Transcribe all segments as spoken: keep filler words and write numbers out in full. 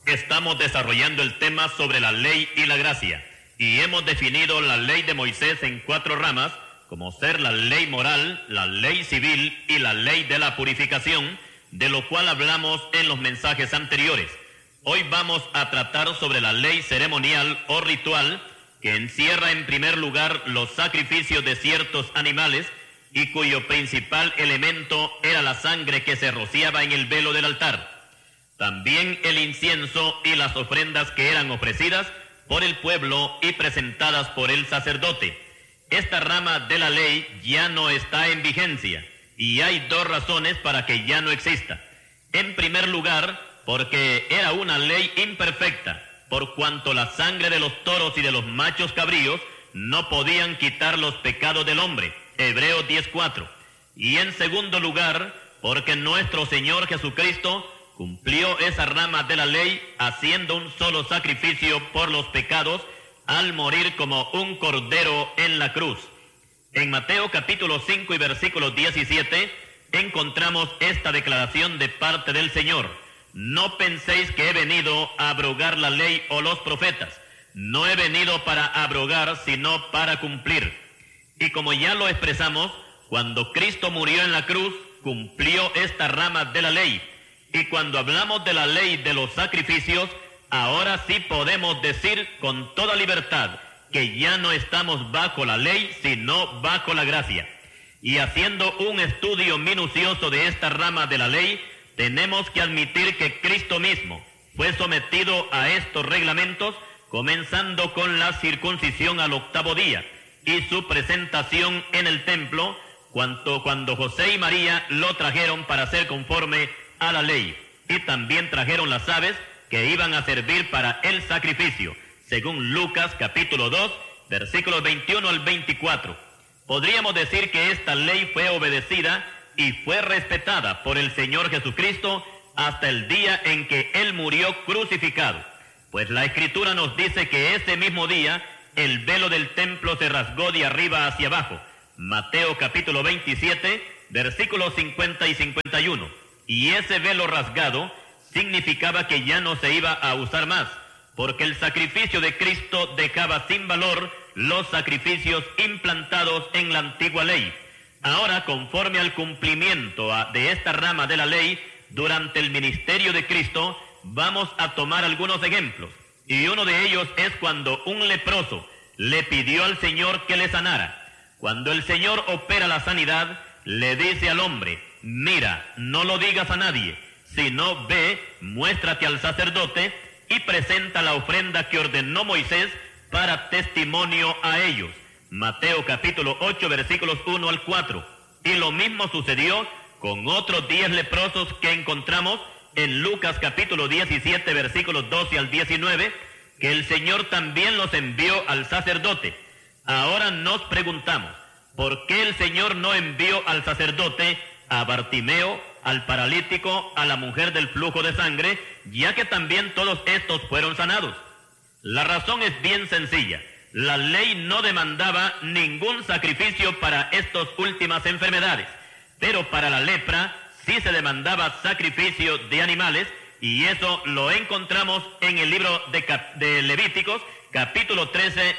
Estamos desarrollando el tema sobre la ley y la gracia, y hemos definido la ley de Moisés en cuatro ramas, como ser la ley moral, la ley civil y la ley de la purificación, de lo cual hablamos en los mensajes anteriores. Hoy vamos a tratar sobre la ley ceremonial o ritual, que encierra en primer lugar los sacrificios de ciertos animales y cuyo principal elemento era la sangre que se rociaba en el velo del altar. También el incienso y las ofrendas que eran ofrecidas por el pueblo y presentadas por el sacerdote. Esta rama de la ley ya no está en vigencia, y hay dos razones para que ya no exista. En primer lugar, porque era una ley imperfecta, por cuanto la sangre de los toros y de los machos cabríos no podían quitar los pecados del hombre, Hebreos diez cuatro. Y en segundo lugar, porque nuestro Señor Jesucristo cumplió esa rama de la ley haciendo un solo sacrificio por los pecados al morir como un cordero en la cruz. En Mateo capítulo cinco y versículo diecisiete encontramos esta declaración de parte del Señor: no penséis que he venido a abrogar la ley o los profetas. No he venido para abrogar, sino para cumplir. Y como ya lo expresamos, cuando Cristo murió en la cruz, cumplió esta rama de la ley. Y cuando hablamos de la ley de los sacrificios, ahora sí podemos decir con toda libertad que ya no estamos bajo la ley, sino bajo la gracia. Y haciendo un estudio minucioso de esta rama de la ley, tenemos que admitir que Cristo mismo fue sometido a estos reglamentos, comenzando con la circuncisión al octavo día y su presentación en el templo, cuando, cuando José y María lo trajeron para ser conforme a la ley, y también trajeron las aves que iban a servir para el sacrificio, según Lucas capítulo dos, versículos veintiuno al veinticuatro. Podríamos decir que esta ley fue obedecida y fue respetada por el Señor Jesucristo hasta el día en que Él murió crucificado, pues la Escritura nos dice que ese mismo día el velo del templo se rasgó de arriba hacia abajo, Mateo capítulo veintisiete, versículos cincuenta y cincuenta y uno. Y ese velo rasgado significaba que ya no se iba a usar más, porque el sacrificio de Cristo dejaba sin valor los sacrificios implantados en la antigua ley. Ahora, conforme al cumplimiento de esta rama de la ley, durante el ministerio de Cristo, vamos a tomar algunos ejemplos. Y uno de ellos es cuando un leproso le pidió al Señor que le sanara. Cuando el Señor opera la sanidad, le dice al hombre: mira, no lo digas a nadie, sino ve, muéstrate al sacerdote y presenta la ofrenda que ordenó Moisés para testimonio a ellos. Mateo capítulo ocho, versículos uno al cuatro. Y lo mismo sucedió con otros diez leprosos que encontramos en Lucas capítulo diecisiete, versículos doce al diecinueve, que el Señor también los envió al sacerdote. Ahora nos preguntamos, ¿por qué el Señor no envió al sacerdote a Bartimeo, al paralítico, a la mujer del flujo de sangre, ya que también todos estos fueron sanados? La razón es bien sencilla. La ley no demandaba ningún sacrificio para estas últimas enfermedades, pero para la lepra sí se demandaba sacrificio de animales, y eso lo encontramos en el libro de, Cap- de Levíticos, capítulo trece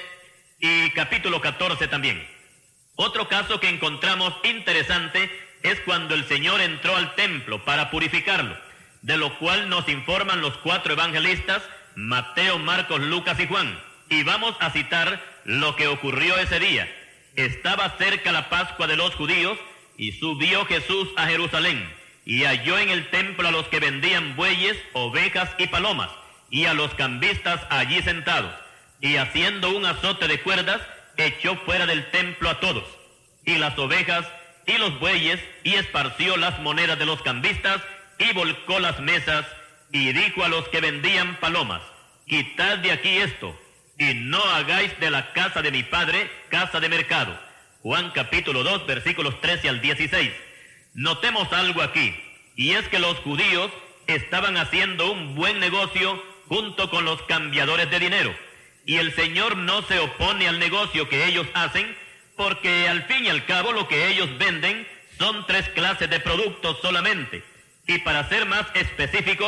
y capítulo catorce también. Otro caso que encontramos interesante es cuando el Señor entró al templo para purificarlo, de lo cual nos informan los cuatro evangelistas, Mateo, Marcos, Lucas y Juan. Y vamos a citar lo que ocurrió ese día. Estaba cerca la Pascua de los judíos, y subió Jesús a Jerusalén, y halló en el templo a los que vendían bueyes, ovejas y palomas, y a los cambistas allí sentados, y haciendo un azote de cuerdas, echó fuera del templo a todos, y las ovejas y los bueyes, y esparció las monedas de los cambistas, y volcó las mesas, y dijo a los que vendían palomas: quitad de aquí esto, y no hagáis de la casa de mi padre casa de mercado. Juan capítulo dos, versículos trece al dieciséis. Notemos algo aquí, y es que los judíos estaban haciendo un buen negocio junto con los cambiadores de dinero, y el Señor no se opone al negocio que ellos hacen, porque al fin y al cabo lo que ellos venden son tres clases de productos solamente. Y para ser más específicos,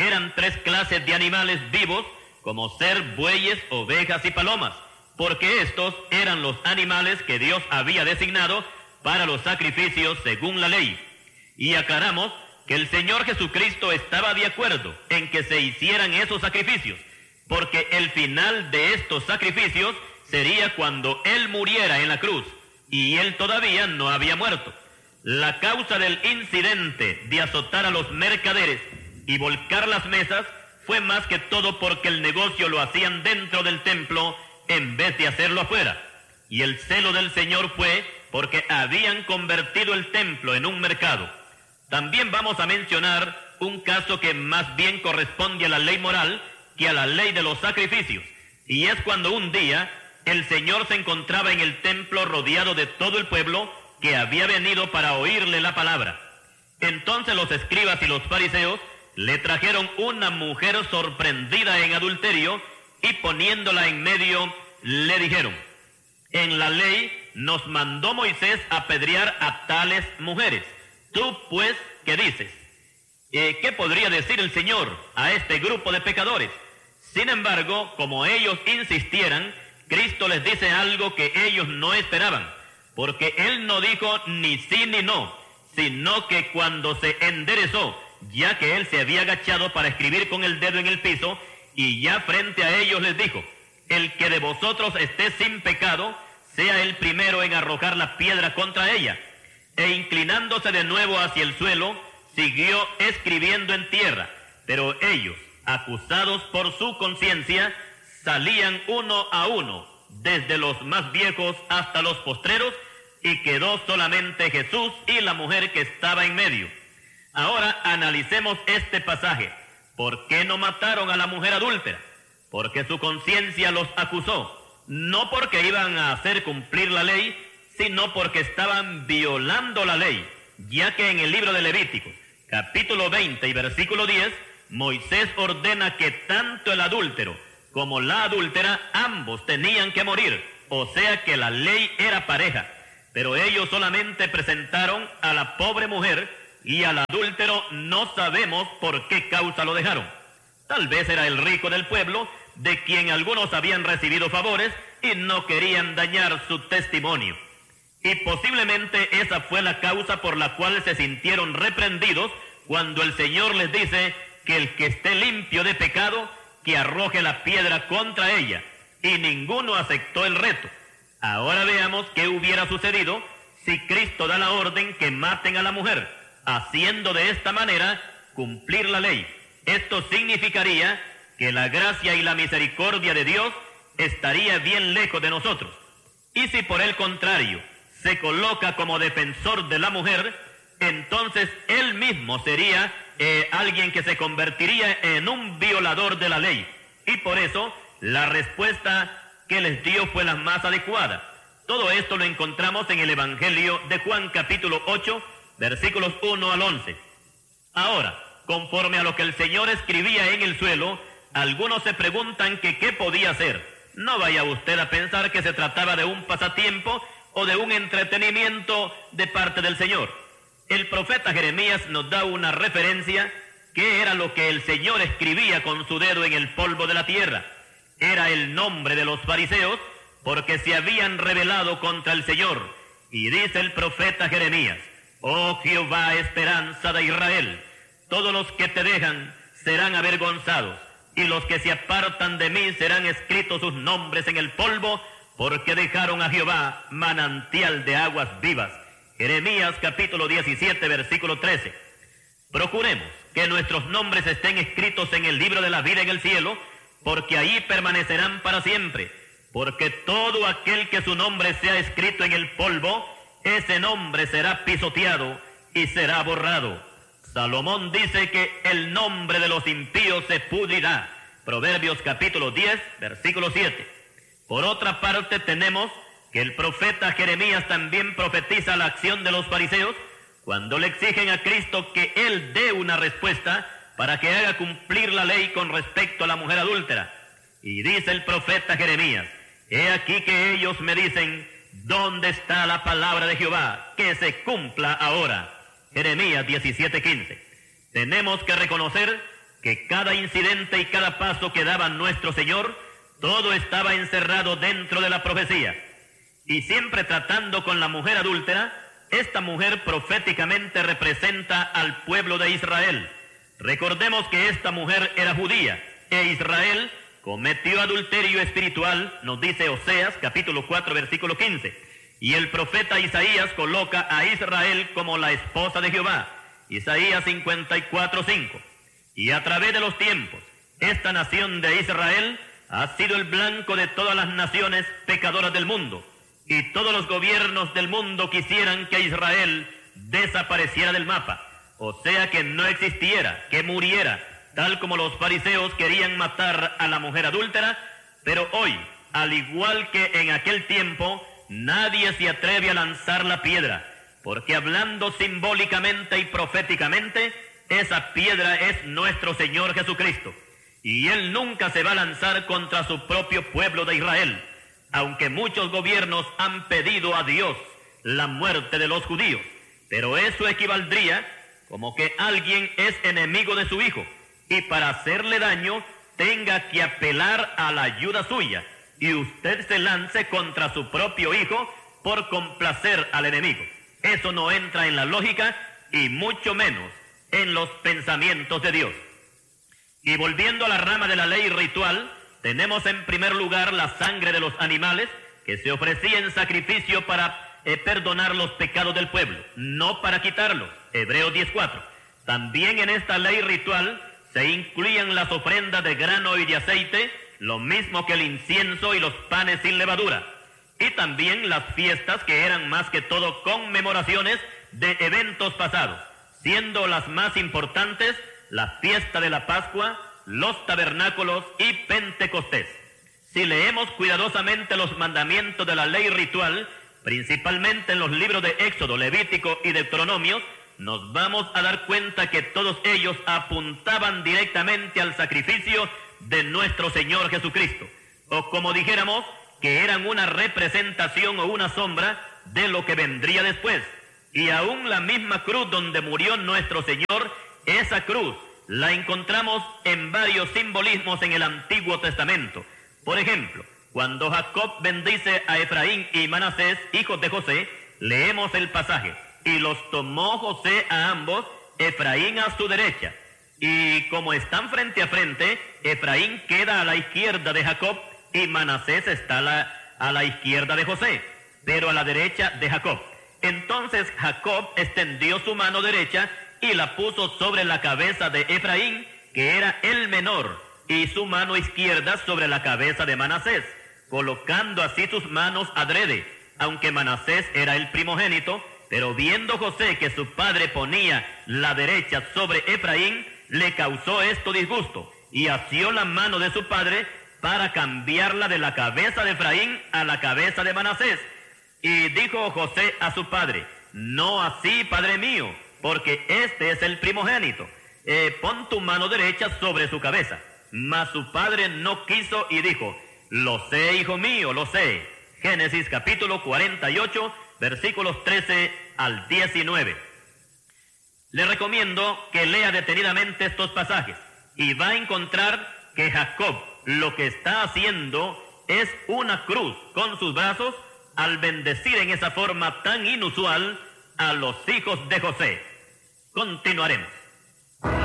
eran tres clases de animales vivos, como ser bueyes, ovejas y palomas, porque estos eran los animales que Dios había designado para los sacrificios según la ley. Y aclaramos que el Señor Jesucristo estaba de acuerdo en que se hicieran esos sacrificios, porque el final de estos sacrificios sería cuando Él muriera en la cruz, y Él todavía no había muerto. La causa del incidente de azotar a los mercaderes y volcar las mesas fue más que todo porque el negocio lo hacían dentro del templo en vez de hacerlo afuera. Y el celo del Señor fue porque habían convertido el templo en un mercado. También vamos a mencionar un caso que más bien corresponde a la ley moral que a la ley de los sacrificios. Y es cuando un día el Señor se encontraba en el templo rodeado de todo el pueblo que había venido para oírle la palabra. Entonces los escribas y los fariseos le trajeron una mujer sorprendida en adulterio y poniéndola en medio le dijeron: en la ley nos mandó Moisés apedrear a tales mujeres. Tú pues, ¿qué dices? Eh, ¿Qué podría decir el Señor a este grupo de pecadores? Sin embargo, como ellos insistieran, Cristo les dice algo que ellos no esperaban, porque Él no dijo ni sí ni no, sino que cuando se enderezó, ya que Él se había agachado para escribir con el dedo en el piso, y ya frente a ellos les dijo: el que de vosotros esté sin pecado, sea el primero en arrojar la piedra contra ella. E inclinándose de nuevo hacia el suelo, siguió escribiendo en tierra. Pero ellos, acusados por su conciencia, salían uno a uno, desde los más viejos hasta los postreros, y quedó solamente Jesús y la mujer que estaba en medio. Ahora analicemos este pasaje. ¿Por qué no mataron a la mujer adúltera? Porque su conciencia los acusó, no porque iban a hacer cumplir la ley, sino porque estaban violando la ley, ya que en el libro de Levítico, capítulo veinte y versículo diez, Moisés ordena que tanto el adúltero como la adúltera, ambos tenían que morir, o sea que la ley era pareja, pero ellos solamente presentaron a la pobre mujer, y al adúltero no sabemos por qué causa lo dejaron. Tal vez era el rico del pueblo, de quien algunos habían recibido favores y no querían dañar su testimonio. Y posiblemente esa fue la causa por la cual se sintieron reprendidos cuando el Señor les dice que el que esté limpio de pecado, que arroje la piedra contra ella, y ninguno aceptó el reto. Ahora veamos qué hubiera sucedido si Cristo da la orden que maten a la mujer, haciendo de esta manera cumplir la ley. Esto significaría que la gracia y la misericordia de Dios estaría bien lejos de nosotros. Y si por el contrario se coloca como defensor de la mujer, entonces él mismo sería eh, alguien que se convertiría en un violador de la ley. Y por eso la respuesta que les dio fue la más adecuada. Todo esto lo encontramos en el Evangelio de Juan capítulo ocho, versículos uno al once. Ahora, conforme a lo que el Señor escribía en el suelo, algunos se preguntan que qué podía hacer. No vaya usted a pensar que se trataba de un pasatiempo o de un entretenimiento de parte del Señor. El profeta Jeremías nos da una referencia que era lo que el Señor escribía con su dedo en el polvo de la tierra. Era el nombre de los fariseos, porque se habían rebelado contra el Señor. Y dice el profeta Jeremías: oh Jehová, esperanza de Israel, todos los que te dejan serán avergonzados, y los que se apartan de mí serán escritos sus nombres en el polvo, porque dejaron a Jehová manantial de aguas vivas. Jeremías capítulo diecisiete, versículo trece. Procuremos que nuestros nombres estén escritos en el libro de la vida en el cielo, porque ahí permanecerán para siempre. Porque todo aquel que su nombre sea escrito en el polvo, ese nombre será pisoteado y será borrado. Salomón dice que el nombre de los impíos se pudrirá. Proverbios capítulo diez, versículo siete. Por otra parte tenemos que el profeta Jeremías también profetiza la acción de los fariseos cuando le exigen a Cristo que Él dé una respuesta para que haga cumplir la ley con respecto a la mujer adúltera. Y dice el profeta Jeremías: he aquí que ellos me dicen, ¿dónde está la palabra de Jehová? Que se cumpla ahora. Jeremías diecisiete, quince. Tenemos que reconocer que cada incidente y cada paso que daba nuestro Señor, todo estaba encerrado dentro de la profecía. Y siempre tratando con la mujer adúltera, esta mujer proféticamente representa al pueblo de Israel. Recordemos que esta mujer era judía, e Israel cometió adulterio espiritual, nos dice Oseas, capítulo cuatro, versículo quince. Y el profeta Isaías coloca a Israel como la esposa de Jehová, Isaías cincuenta y cuatro, cinco. Y a través de los tiempos, esta nación de Israel ha sido el blanco de todas las naciones pecadoras del mundo, y todos los gobiernos del mundo quisieran que Israel desapareciera del mapa, o sea que no existiera, que muriera, tal como los fariseos querían matar a la mujer adúltera. Pero hoy, al igual que en aquel tiempo, nadie se atreve a lanzar la piedra, porque hablando simbólicamente y proféticamente, esa piedra es nuestro Señor Jesucristo, y Él nunca se va a lanzar contra su propio pueblo de Israel, aunque muchos gobiernos han pedido a Dios la muerte de los judíos. Pero eso equivaldría como que alguien es enemigo de su hijo, y para hacerle daño tenga que apelar a la ayuda suya, y usted se lance contra su propio hijo por complacer al enemigo. Eso no entra en la lógica, y mucho menos en los pensamientos de Dios. Y volviendo a la rama de la ley ritual, tenemos en primer lugar la sangre de los animales que se ofrecía en sacrificio para eh, perdonar los pecados del pueblo, no para quitarlos, Hebreos diez, cuatro. También en esta ley ritual se incluían las ofrendas de grano y de aceite, lo mismo que el incienso y los panes sin levadura, y también las fiestas, que eran más que todo conmemoraciones de eventos pasados, siendo las más importantes la fiesta de la Pascua, los tabernáculos y Pentecostés. Si leemos cuidadosamente los mandamientos de la ley ritual, principalmente en los libros de Éxodo, Levítico y Deuteronomio, nos vamos a dar cuenta que todos ellos apuntaban directamente al sacrificio de nuestro Señor Jesucristo, o como dijéramos, que eran una representación o una sombra de lo que vendría después. Y aún la misma cruz donde murió nuestro Señor, esa cruz la encontramos en varios simbolismos en el Antiguo Testamento. Por ejemplo, cuando Jacob bendice a Efraín y Manasés, hijos de José, leemos el pasaje: y los tomó José a ambos, Efraín a su derecha. Y como están frente a frente, Efraín queda a la izquierda de Jacob y Manasés está a la, a la izquierda de José, pero a la derecha de Jacob. Entonces Jacob extendió su mano derecha y la puso sobre la cabeza de Efraín, que era el menor, y su mano izquierda sobre la cabeza de Manasés, colocando así sus manos adrede, aunque Manasés era el primogénito. Pero viendo José que su padre ponía la derecha sobre Efraín, le causó esto disgusto, y asió la mano de su padre para cambiarla de la cabeza de Efraín a la cabeza de Manasés. Y dijo José a su padre: no así, padre mío, porque este es el primogénito. Eh, pon tu mano derecha sobre su cabeza. Mas su padre no quiso y dijo: lo sé, hijo mío, lo sé. Génesis capítulo cuarenta y ocho, versículos trece al diecinueve. Le recomiendo que lea detenidamente estos pasajes y va a encontrar que Jacob lo que está haciendo es una cruz con sus brazos al bendecir en esa forma tan inusual a los hijos de José. Continuaremos.